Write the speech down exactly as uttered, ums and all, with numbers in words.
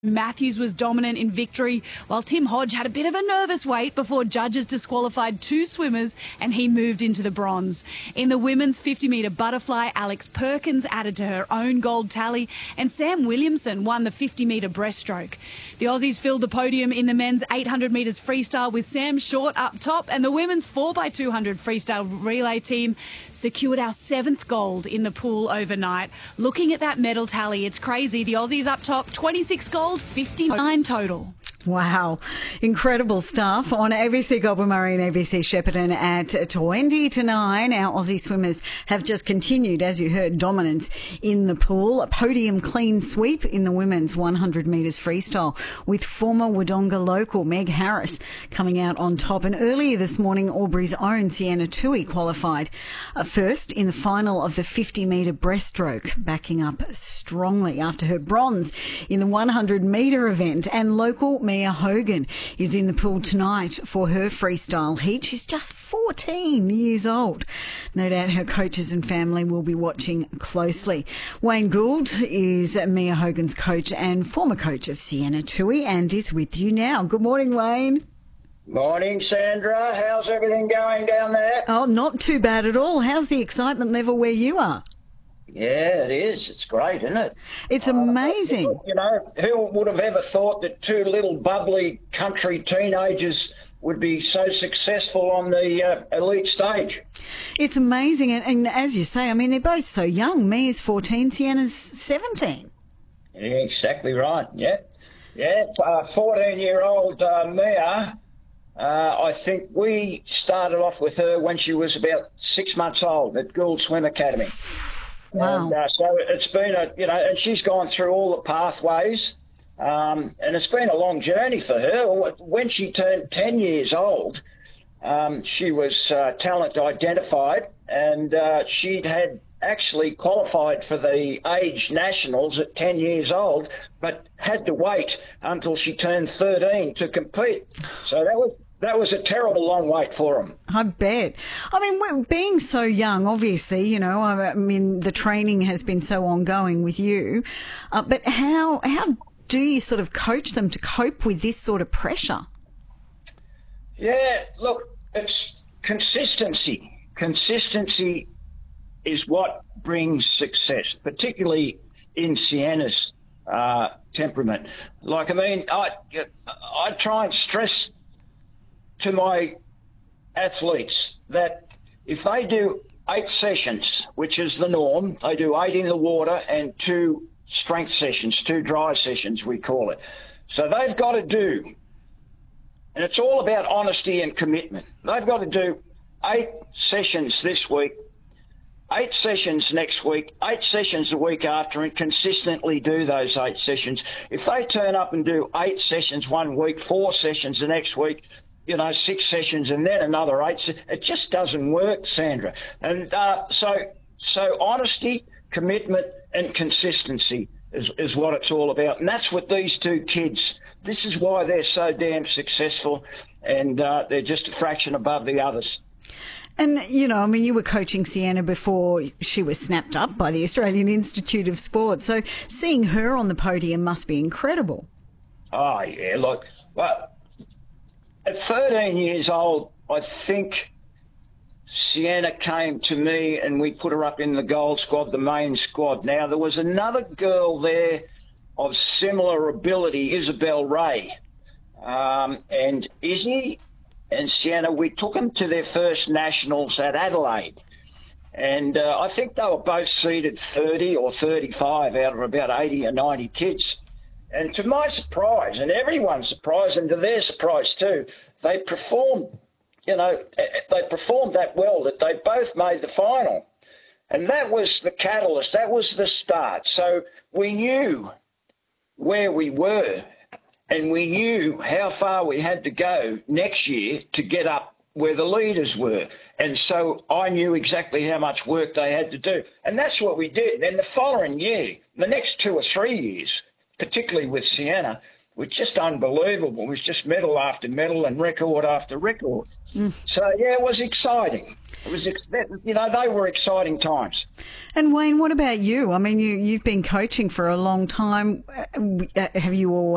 Matthews was dominant in victory, while Tim Hodge had a bit of a nervous wait before judges disqualified two swimmers and he moved into the bronze. In the women's fifty metre butterfly, Alex Perkins added to her own gold tally and Sam Williamson won the fifty metre breaststroke. The Aussies filled the podium in the men's eight hundred metres freestyle with Sam Short up top, and the women's four by two hundred freestyle relay team secured our seventh gold in the pool overnight. Looking at that medal tally, it's crazy. The Aussies up top, twenty-six gold, fifty-nine total. Wow. Incredible stuff on A B C Goulburn Murray and A B C Shepparton at twenty to nine. Our Aussie swimmers have just continued, as you heard, dominance in the pool. A podium clean sweep in the women's one hundred metres freestyle with former Wodonga local Meg Harris coming out on top. And earlier this morning, Albury's own Sienna Tui qualified uh, first in the final of the fifty metre breaststroke, backing up strongly after her bronze in the one hundred metre event. And local Mia Hogan is in the pool tonight for her freestyle heat. She's just fourteen years old. No doubt her coaches and family will be watching closely. Wayne Gould is Mia Hogan's coach and former coach of Sienna Tui and is with you now. Good morning, Wayne. Morning, Sandra. How's everything going down there? Oh, not too bad at all. How's the excitement level where you are? Yeah, it is. It's great, isn't it? It's amazing. Uh, you know, who would have ever thought that two little bubbly country teenagers would be so successful on the uh, elite stage? It's amazing. And, and as you say, I mean, they're both so young. Mia's fourteen, Sienna's seventeen. Yeah, exactly right. Yeah. Yeah, uh, fourteen-year-old uh, Mia, uh, I think we started off with her when she was about six months old at Gould Swim Academy. Wow. And, uh, so it's been a, you know, and she's gone through all the pathways, um, and it's been a long journey for her. When she turned ten years old, um, she was uh, talent identified, and uh, she'd had actually qualified for the age nationals at ten years old, but had to wait until she turned thirteen to compete. So that was That was a terrible long wait for them. I bet. I mean, we're being so young, obviously, you know, I mean, the training has been so ongoing with you. Uh, but how how do you sort of coach them to cope with this sort of pressure? Yeah, look, it's consistency. Consistency is what brings success, particularly in Sienna's uh, temperament. Like, I mean, I, I try and stress to my athletes that if they do eight sessions, which is the norm, they do eight in the water and two strength sessions, two dry sessions, we call it. So they've got to do, and it's all about honesty and commitment, they've got to do eight sessions this week, eight sessions next week, eight sessions the week after, and consistently do those eight sessions. If they turn up and do eight sessions one week, four sessions the next week, you know, six sessions and then another eight, it just doesn't work, Sandra. And uh, so so honesty, commitment and consistency is, is what it's all about. And that's what these two kids, this is why they're so damn successful, and uh, they're just a fraction above the others. And, you know, I mean, you were coaching Sienna before she was snapped up by the Australian Institute of Sport. So seeing her on the podium must be incredible. Oh, yeah, look, well, at thirteen years old, I think Sienna came to me and we put her up in the gold squad, the main squad. Now, there was another girl there of similar ability, Isabel Ray. Um, and Izzy and Sienna, we took them to their first nationals at Adelaide. And uh, I think they were both seeded thirty or thirty-five out of about eighty or ninety kids. And to my surprise, and everyone's surprise, and to their surprise too, they performed, you know, they performed that well that they both made the final. And that was the catalyst, that was the start. So we knew where we were, and we knew how far we had to go next year to get up where the leaders were. And so I knew exactly how much work they had to do. And that's what we did. And the following year, the next two or three years, particularly with Sienna, was just unbelievable. It was just medal after medal and record after record. Mm. So, yeah, it was exciting. It was, you know, they were exciting times. And, Wayne, what about you? I mean, you, you've been coaching for a long time. Have you always